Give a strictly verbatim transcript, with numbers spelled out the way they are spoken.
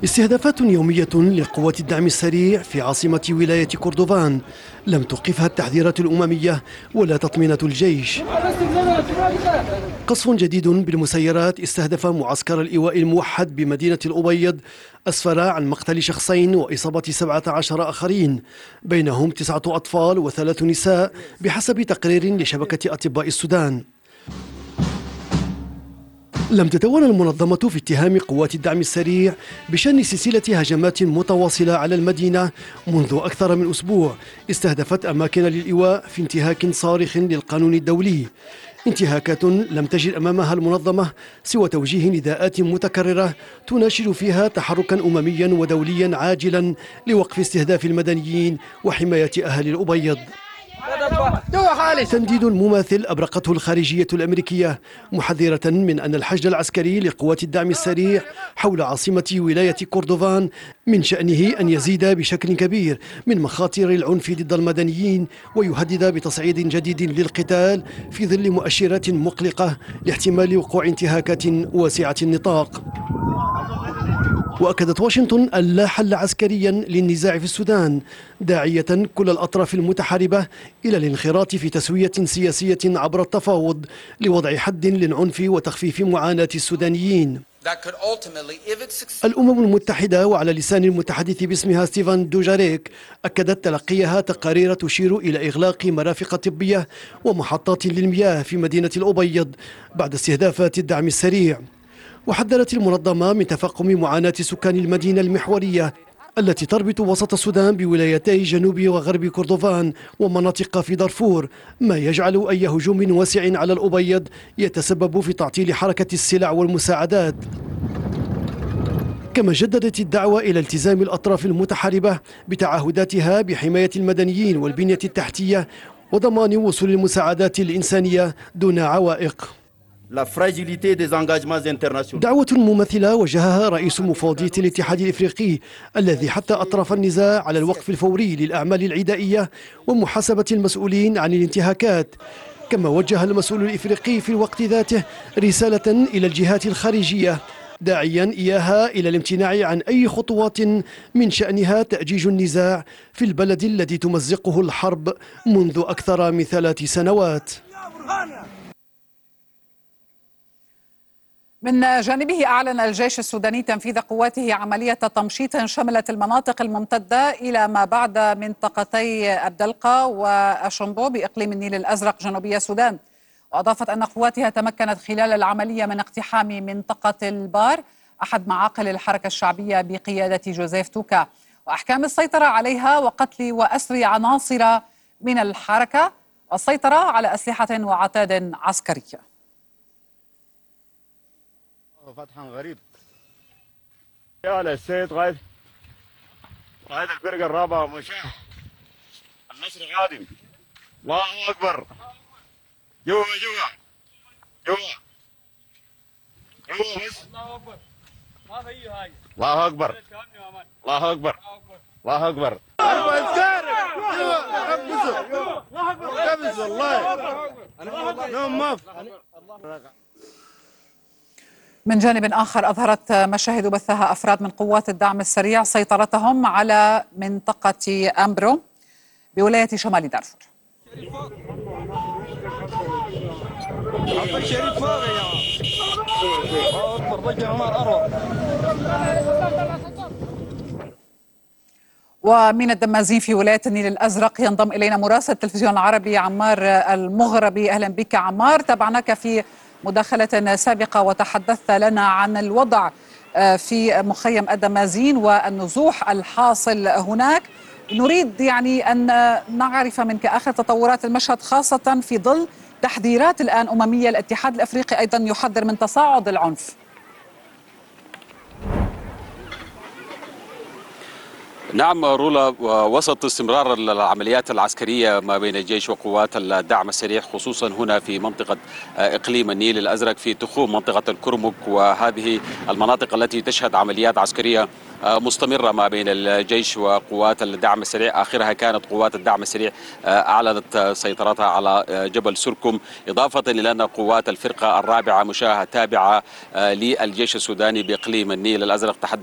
استهدافات يومية لقوات الدعم السريع في عاصمة ولاية كردوفان لم توقفها التحذيرات الأممية ولا تطمينة الجيش. قصف جديد بالمسيرات استهدف معسكر الإيواء الموحد بمدينة الأبيض أسفر عن مقتل شخصين وإصابة سبعة عشر آخرين، بينهم تسعة أطفال وثلاث نساء بحسب تقرير لشبكة أطباء السودان. لم تتوانى المنظمة في اتهام قوات الدعم السريع بشن سلسلة هجمات متواصلة على المدينة منذ أكثر من أسبوع استهدفت أماكن للإيواء في انتهاك صارخ للقانون الدولي، انتهاكات لم تجد أمامها المنظمة سوى توجيه نداءات متكررة تناشد فيها تحركا أمميا ودوليا عاجلا لوقف استهداف المدنيين وحماية أهل الأبيض. تنديد مماثل أبرقته الخارجية الأمريكية محذرة من أن الحشد العسكري لقوات الدعم السريع حول عاصمة ولاية كردوفان من شأنه أن يزيد بشكل كبير من مخاطر العنف ضد المدنيين ويهدد بتصعيد جديد للقتال في ظل مؤشرات مقلقة لاحتمال وقوع انتهاكات واسعة النطاق. وأكدت واشنطن أن لا حل عسكريا للنزاع في السودان، داعية كل الأطراف المتحاربة إلى الانخراط في تسوية سياسية عبر التفاوض لوضع حد للعنف وتخفيف معاناة السودانيين. الأمم المتحدة وعلى لسان المتحدث باسمها ستيفان دوجاريك أكدت تلقيها تقارير تشير إلى إغلاق مرافق طبية ومحطات للمياه في مدينة الأبيض بعد استهدافات الدعم السريع. وحذرت المنظمة من تفاقم معاناة سكان المدينة المحورية التي تربط وسط السودان بولايتي جنوب وغرب كردوفان ومناطق في دارفور، ما يجعل أي هجوم واسع على الأبيض يتسبب في تعطيل حركة السلع والمساعدات. كما جددت الدعوة إلى التزام الأطراف المتحاربة بتعهداتها بحماية المدنيين والبنية التحتية وضمان وصول المساعدات الإنسانية دون عوائق. دعوة مماثلة وجهها رئيس مفوضية الاتحاد الإفريقي الذي حث أطراف النزاع على الوقف الفوري للأعمال العدائية ومحاسبة المسؤولين عن الانتهاكات. كما وجه المسؤول الإفريقي في الوقت ذاته رسالة إلى الجهات الخارجية داعيا إياها إلى الامتناع عن أي خطوات من شأنها تأجيج النزاع في البلد الذي تمزقه الحرب منذ أكثر من ثلاث سنوات. من جانبه أعلن الجيش السوداني تنفيذ قواته عملية تمشيط شملت المناطق الممتدة إلى ما بعد منطقتي الدلقة وأشمبو بإقليم النيل الأزرق جنوبي السودان. وأضافت أن قواتها تمكنت خلال العملية من اقتحام منطقة البار أحد معاقل الحركة الشعبية بقيادة جوزيف توكا وأحكام السيطرة عليها وقتل وأسر عناصر من الحركة والسيطرة على أسلحة وعتاد عسكرية. فتحا غريب يا السيد غايد غايد الفرقة الرابعة مشاة النصر قادم. الله أكبر. جوا جوا جوا جوا بس. الله أكبر الله أكبر الله أكبر. من جانب آخر أظهرت مشاهد بثها أفراد من قوات الدعم السريع سيطرتهم على منطقة أمبرو بولاية شمال دارفور. ومن الدمازين في ولاية النيل الأزرق ينضم إلينا مراسل التلفزيون العربي عمار المغربي. أهلا بك عمار، تابعناك في مداخلة سابقة وتحدثت لنا عن الوضع في مخيم الدمازين والنزوح الحاصل هناك. نريد يعني أن نعرف منك آخر تطورات المشهد، خاصة في ظل تحذيرات الآن أممية. الاتحاد الأفريقي أيضا يحذر من تصاعد العنف. نعم رولا، وسط استمرار العمليات العسكرية ما بين الجيش وقوات الدعم السريع خصوصا هنا في منطقة إقليم النيل الأزرق في تخوم منطقة الكرمك، وهذه المناطق التي تشهد عمليات عسكرية مستمرة ما بين الجيش وقوات الدعم السريع. آخرها كانت قوات الدعم السريع أعلنت سيطرتها على جبل سركم، إضافة إلى أن قوات الفرقة الرابعة مشاة تابعة للجيش السوداني بإقليم النيل الأزرق